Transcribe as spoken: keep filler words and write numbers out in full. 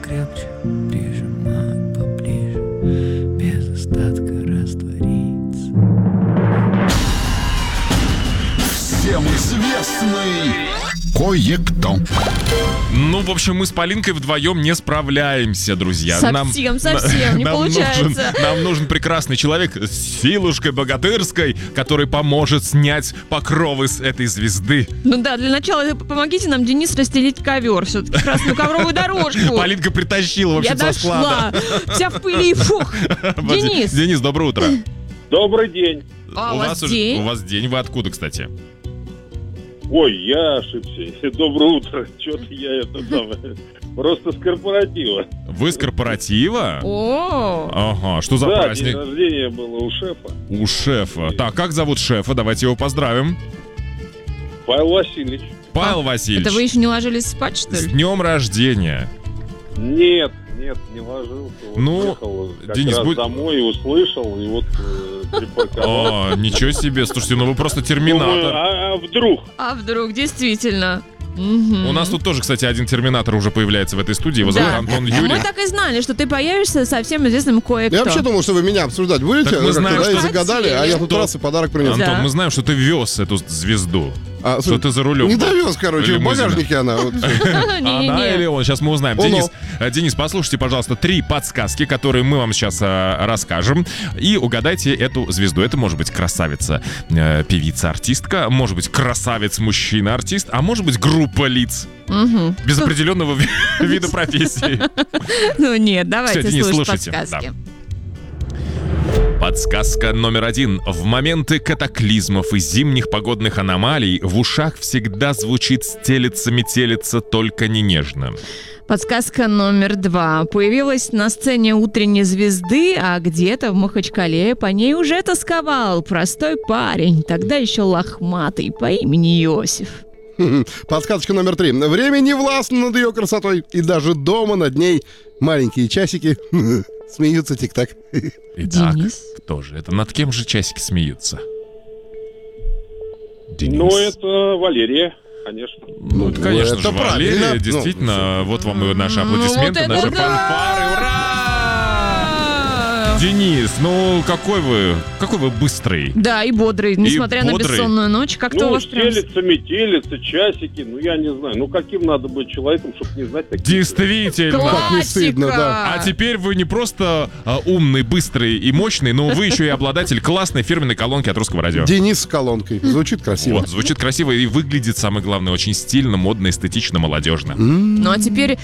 покрепче, прижимать поближе, без остатка раствориться. Всем известный кое-кто. Ну, в общем, мы с Полинкой вдвоем не справляемся, друзья. Совсем, нам, совсем, не нам получается. Нужен, нам нужен прекрасный человек с силушкой богатырской, который поможет снять покровы с этой звезды. Ну да, для начала помогите нам, Денис, расстелить ковер. Все-таки красную ковровую дорожку. Полинка притащила, в общем, Я со склада. дошла. Вся в пыли. Фух. Денис. Денис, доброе утро. Добрый день. А у у вас уже- день? у вас день. Вы откуда, кстати? Ой, я ошибся. Доброе утро. Что-то я это самое. Просто с корпоратива. Вы с корпоратива? О, Ага, что за Да, день праздник? рождения было у шефа. У шефа. Так, как зовут шефа? Давайте его поздравим. Павел Васильевич. Павел Васильевич. это вы еще не ложились спать, что С ли? днем рождения. Нет, нет, не ложился. Вот Ну, ехал как Денис, раз будь- домой и услышал, и вот э, припарковал. О, ничего себе. Слушайте, ну вы просто Думаю, терминатор. а, а вдруг? А вдруг, действительно. Мгм. У нас тут тоже, кстати, один терминатор уже появляется в этой студии. Его Да. зовут Антон Мы Юрьев. так и знали, что ты появишься со всем известным кое-кто. Я вообще думал, что вы меня обсуждать будете, Так мы ну, как-то, знаем, да, и что- загадали, а я тут Что- раз и подарок принес. Антон, Да. мы знаем, что ты вез эту звезду. А, Что ты за рулем. Не был. довез, короче, в Лимузина. багажнике она. вот. Она Не-не-не. или он? Сейчас мы узнаем. Он, Денис, э, Денис, послушайте, пожалуйста, три подсказки, которые мы вам сейчас э, расскажем. И угадайте эту звезду. Это может быть красавица, э, певица-артистка, может быть красавец, мужчина-артист, а может быть группа лиц. Мгм. Без определенного ви- вида профессии. Ну нет, давайте Всё, Денис, слушать слушайте. подсказки. Подсказка номер один. В моменты катаклизмов и зимних погодных аномалий в ушах всегда звучит «стелется-метелится, только не нежно». Подсказка номер два. Появилась на сцене утренней звезды, а где-то в Махачкале по ней уже тосковал простой парень, тогда еще лохматый, по имени Иосиф. Подсказочка номер три. Время не властно над ее красотой, и даже дома над ней маленькие часики смеются тик-так. Итак, Денис? кто же это? Над кем же часики смеются? Денис. Ну, это Валерия, конечно. Ну, это, конечно это же, Валерия, правильно. действительно, вот вам и наши Ну, аплодисменты, вот это наши да! фанфары, ура! Денис, ну какой вы, какой вы быстрый. Да, и бодрый, несмотря на бодрый. бессонную ночь. Как-то у Ну, вас прям... стелится, метелится, часики, ну, я не знаю. Ну, каким надо быть человеком, чтобы не знать таких? Действительно. Как не стыдно, да. А теперь вы не просто а, умный, быстрый и мощный, но вы еще и обладатель классной фирменной колонки от Русского радио. Денис с колонкой. Звучит красиво. Вот, звучит красиво и выглядит, самое главное, очень стильно, модно, эстетично, молодежно. Ну а теперь